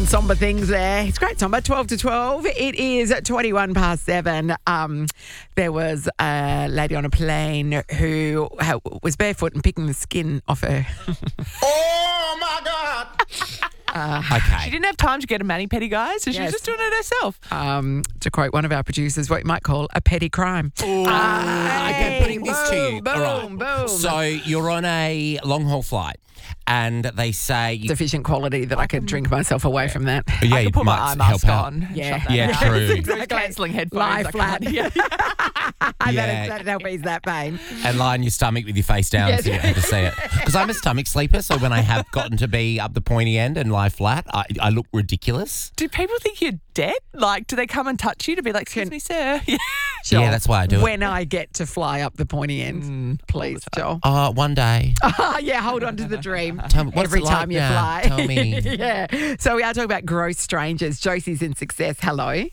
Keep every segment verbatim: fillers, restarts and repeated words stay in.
Somber things there. It's great, Somber. twelve to twelve. It is twenty-one past seven. Um, there was a lady on a plane who ha- was barefoot and picking the skin off her. Oh, my God. Uh, Okay. She didn't have time to get a mani-pedi, guys, so she Yes. was just doing it herself. Um, to quote one of our producers, what you might call a petty crime. Ah, okay, putting this to you. Boom, All right. boom, boom. So you're on a long haul flight, and they say you, Sufficient quality that I could drink myself away from that. yeah, I you could put my eye might mask help out. on. and Yeah. shut that Yeah, down. true. Those Exactly. cancelling headphones. Lie I flat. can't- Yeah. That'll, Yeah. that'll help ease that pain. and lie on your stomach with your face down Yes. so you don't have to see it. Because I'm a stomach sleeper, so when I have gotten to be up the pointy end and lie flat, I, I look ridiculous. Do people think you're dead? Like, do they come and touch you to be like, excuse me, sir? Yeah. Joel, Yeah, that's why I do it. When I get to fly up the pointy end, please, Joel. Oh, one day. Yeah, hold on to the dream. Tell me, what's Every it like time you now? fly. Tell me. Yeah. So we are talking about gross strangers. Josie's in Success. Hello.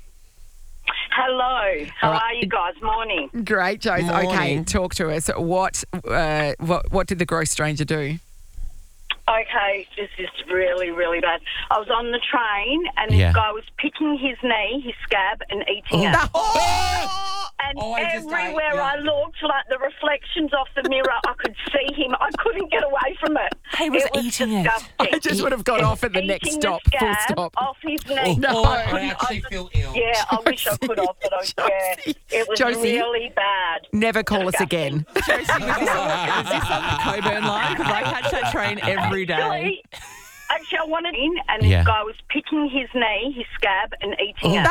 Hello. How All right. are you guys? Morning. Great, Josie. Okay, Morning. talk to us. What, uh, what, what did the gross stranger do? Okay, this is really, really bad. I was on the train and Yeah. this guy was picking his knee, his scab, and eating it. And Oh, I just everywhere ate- yeah. I looked, like the reflections off the mirror, I could see him. I couldn't get away from it. He was it was eating it. disgusting. I just would have gone off at the next Eating stop. the Full scab stop. off his knee. No. Oh, I actually feel ill. Yeah, I wish I could have, but I swear it was Josie. really bad. Never call us again. Josie, was this on, was this on the Coburn line? Because I catch that train every day. Actually, actually, I wanted in, and Yeah. this guy was picking his knee, his scab, and eating it.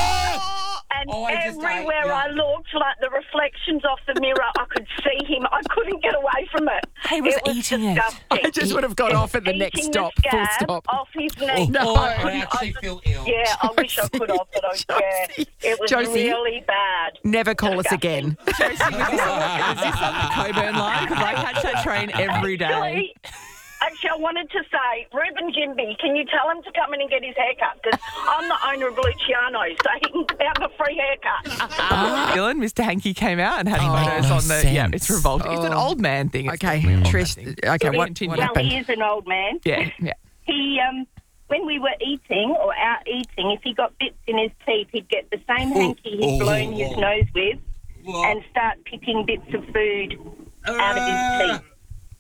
And Oh, I just ate- everywhere yeah. I looked, like the reflections off the mirror, I could see him. I couldn't get away from it. He was it was eating it. disgusting. I just would have gone off at the next Eating stop. The Full scab stop. off his knee. No. Oh, I actually feel ill. Yeah, I wish I could have, but I swear it was Josie. really bad. Never call us again. Josie, was this on, was this on the Coburn line? Because I catch that train every day. Actually, actually, I wanted to say, Ruben Jimby, can you tell him to come in and get his haircut? Because I'm the owner of Luciano, so he can have a free haircut. Dylan, Mister Hanky came out and had Oh, photos no on the. Yeah, sense. it's revolting. It's an Oh. old man thing. It's Okay, a weird Trish. thing. Okay, what, Continue. what Well, happened? he is an old man. Yeah, yeah. He, um, when we were eating or out eating, if he got bits in his teeth, he'd get the same hanky he'd oh, blown his oh. nose with and start picking bits of food out of his teeth.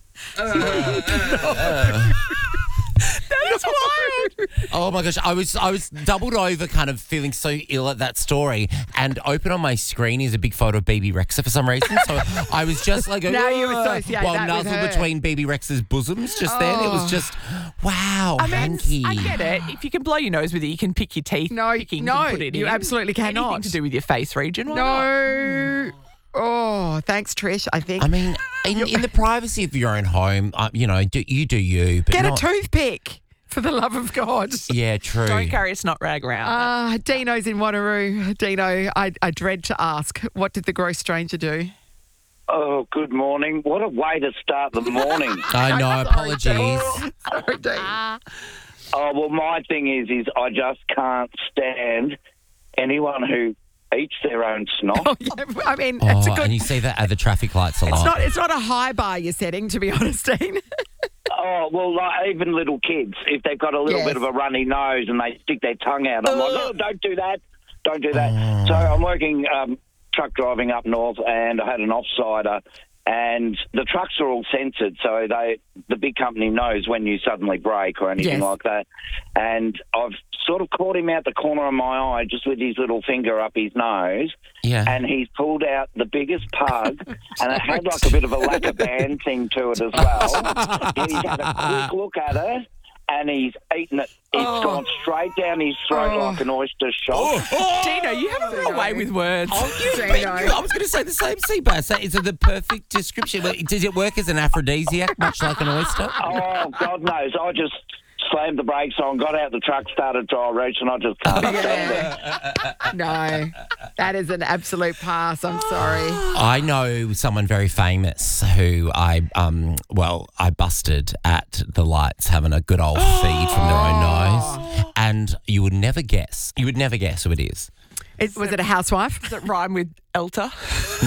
That's wild. Oh my gosh, I was I was doubled over, kind of feeling so ill at that story, and open on my screen is a big photo of B B Rexa for some reason. So I was just like, Now you "Ugh," associate while that with nuzzled her. between B B Rexa's bosoms just then. It was just, wow, I mean, hanky. I get it. If you can blow your nose with it, you can pick your teeth. No, pickings no, and put it you in. absolutely cannot. Anything to do with your face region. Why not? No. Oh, thanks, Trish. I think. I mean, in, in the privacy of your own home, uh, you know, do, you do you. But Get not, a toothpick, for the love of God. Yeah, true. Don't carry a snot rag around. Uh, Dino's in Wanneroo. Dino, I, I dread to ask, what did the gross stranger do? Oh, good morning. What a way to start the morning. I know, apologies. Sorry, Dean. Oh, well, my thing is, is I just can't stand anyone who eats their own snot. Oh, yeah, I mean, it's a Oh, good. and you see that at the traffic lights a It's lot. not. It's not a high bar you're setting, to be honest, Dean. Oh, well, like, even little kids, if they've got a little Yes. bit of a runny nose and they stick their tongue out, I'm like, oh, don't do that. Don't do that. So I'm working um, truck driving up north, and I had an offsider, and the trucks are all censored, so they the big company knows when you suddenly brake or anything Yes. like that. And I've sort of caught him out the corner of my eye just with his little finger up his nose, Yeah. and he's pulled out the biggest pug, and it had like a bit of a lacquer band thing to it as well. He's had a quick look at it, and he's eaten it. It's Oh. gone straight down his throat Oh. like an oyster shot. Dino, you have a real way with words. Oh, you, Dino. but you- I was going to say the same, Seabass. That is the perfect description. But does it work as an aphrodisiac, much like an oyster? Oh, God knows. I just slammed the brakes on, got out the truck, started dry reach, and I just can't stand it. No, that is an absolute pass. I'm sorry. I know someone very famous who I, um, well, I busted at the lights having a good old feed from their own nose. And you would never guess. You would never guess who it is. It, was it a housewife? Does it rhyme with Elta?